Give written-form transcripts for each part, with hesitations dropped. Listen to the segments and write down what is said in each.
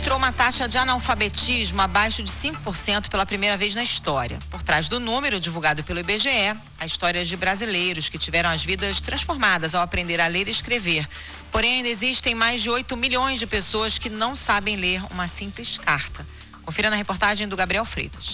registrou uma taxa de analfabetismo abaixo de 5% pela primeira vez na história. Por trás do número divulgado pelo IBGE, a história de brasileiros que tiveram as vidas transformadas ao aprender a ler e escrever. Porém, ainda existem mais de 8 milhões de pessoas que não sabem ler uma simples carta. Confira na reportagem do Gabriel Freitas.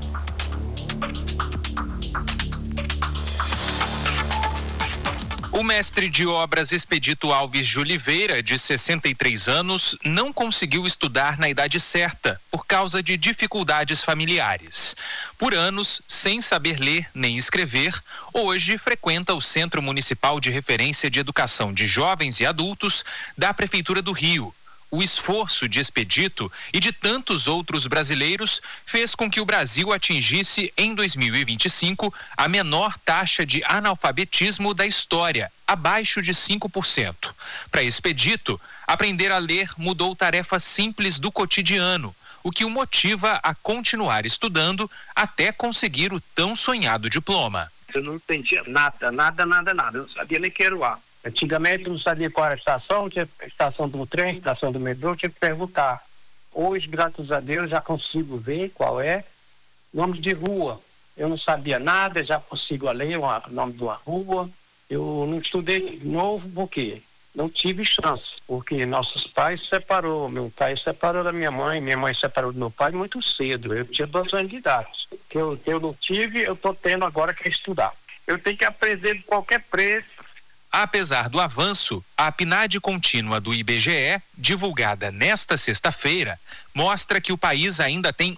O mestre de obras Expedito Alves de Oliveira, de 63 anos, não conseguiu estudar na idade certa por causa de dificuldades familiares. Por anos, sem saber ler nem escrever, hoje frequenta o Centro Municipal de Referência de Educação de Jovens e Adultos da Prefeitura do Rio. O esforço de Expedito e de tantos outros brasileiros fez com que o Brasil atingisse, em 2025, a menor taxa de analfabetismo da história, abaixo de 5%. Para Expedito, aprender a ler mudou tarefas simples do cotidiano, o que o motiva a continuar estudando até conseguir o tão sonhado diploma. Eu não entendia nada. Eu não sabia nem que era o ar. Antigamente eu não sabia qual era a estação, tinha a estação do trem, a estação do metrô, tinha que perguntar. Hoje, graças a Deus, já consigo ver qual é. Nomes de rua, eu não sabia nada, já consigo ler o nome de uma rua. Eu não estudei de novo porque não tive chance, porque nossos pais se separou. Meu pai se separou da minha mãe se separou do meu pai muito cedo. Eu tinha 12 anos de idade. Eu não tive, eu estou tendo agora que estudar. Eu tenho que aprender de qualquer preço. Apesar do avanço, a PNAD contínua do IBGE, divulgada nesta sexta-feira, mostra que o país ainda tem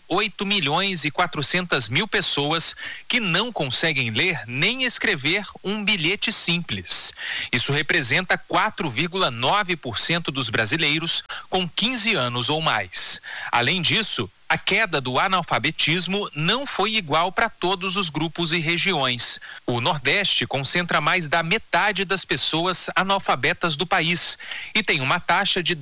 8.400.000 pessoas que não conseguem ler nem escrever um bilhete simples. Isso representa 4,9% dos brasileiros com 15 anos ou mais. Além disso, a queda do analfabetismo não foi igual para todos os grupos e regiões. O Nordeste concentra mais da metade das pessoas analfabetas do país e tem uma taxa de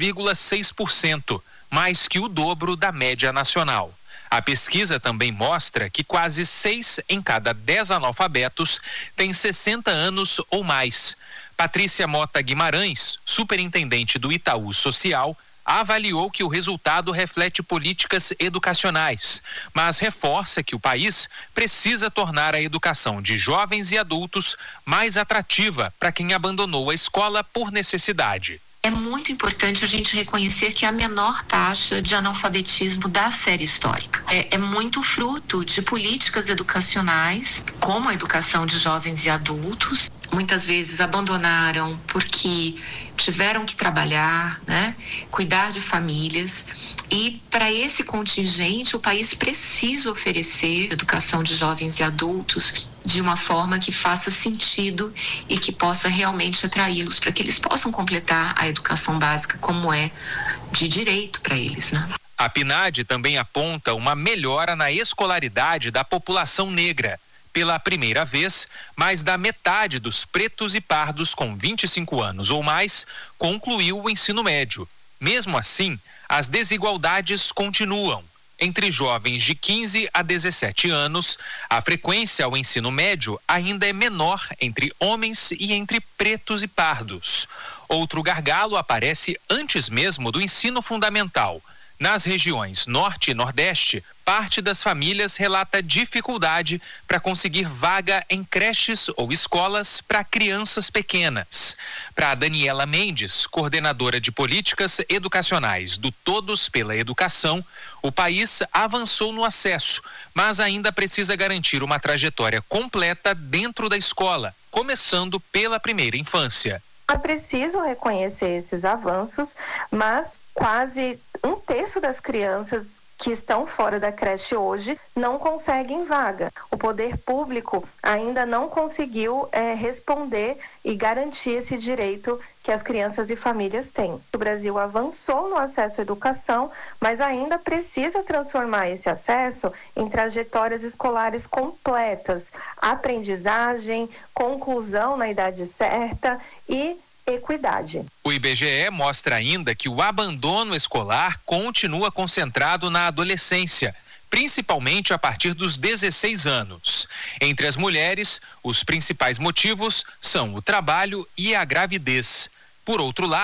10,6%, mais que o dobro da média nacional. A pesquisa também mostra que quase 6 em cada 10 analfabetos têm 60 anos ou mais. Patrícia Mota Guimarães, superintendente do Itaú Social, avaliou que o resultado reflete políticas educacionais, mas reforça que o país precisa tornar a educação de jovens e adultos mais atrativa para quem abandonou a escola por necessidade. É muito importante a gente reconhecer que a menor taxa de analfabetismo da série histórica é muito fruto de políticas educacionais, como a educação de jovens e adultos. Muitas vezes abandonaram porque tiveram que trabalhar, cuidar de famílias, e para esse contingente o país precisa oferecer educação de jovens e adultos de uma forma que faça sentido e que possa realmente atraí-los para que eles possam completar a educação básica como é de direito para eles, A PNAD também aponta uma melhora na escolaridade da população negra. Pela primeira vez, mais da metade dos pretos e pardos com 25 anos ou mais concluiu o ensino médio. Mesmo assim, as desigualdades continuam. Entre jovens de 15 a 17 anos, a frequência ao ensino médio ainda é menor entre homens e entre pretos e pardos. Outro gargalo aparece antes mesmo do ensino fundamental. Nas regiões Norte e Nordeste, parte das famílias relata dificuldade para conseguir vaga em creches ou escolas para crianças pequenas. Para Daniela Mendes, coordenadora de políticas educacionais do Todos pela Educação, o país avançou no acesso, mas ainda precisa garantir uma trajetória completa dentro da escola, começando pela primeira infância. É preciso reconhecer esses avanços, mas quase 1/3 das crianças que estão fora da creche hoje não conseguem vaga. O poder público ainda não conseguiu responder e garantir esse direito que as crianças e famílias têm. O Brasil avançou no acesso à educação, mas ainda precisa transformar esse acesso em trajetórias escolares completas, aprendizagem, conclusão na idade certa e equidade. O IBGE mostra ainda que o abandono escolar continua concentrado na adolescência, principalmente a partir dos 16 anos. Entre as mulheres, os principais motivos são o trabalho e a gravidez. Por outro lado,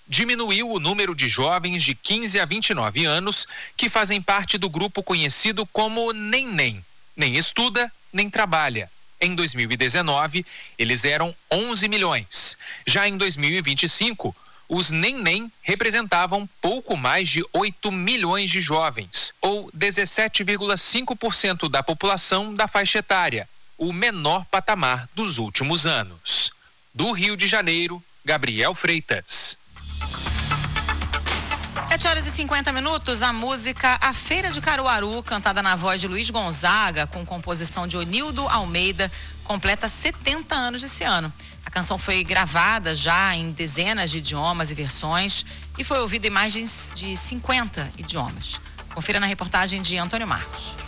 diminuiu o número de jovens de 15 a 29 anos que fazem parte do grupo conhecido como nem estuda, nem trabalha. Em 2019, eles eram 11 milhões. Já em 2025, os nem representavam pouco mais de 8 milhões de jovens, ou 17,5% da população da faixa etária, o menor patamar dos últimos anos. Do Rio de Janeiro, Gabriel Freitas. 7h50, a música A Feira de Caruaru, cantada na voz de Luiz Gonzaga, com composição de Onildo Almeida, completa 70 anos esse ano. A canção foi gravada já em dezenas de idiomas e versões e foi ouvida em mais de 50 idiomas. Confira na reportagem de Antônio Marcos.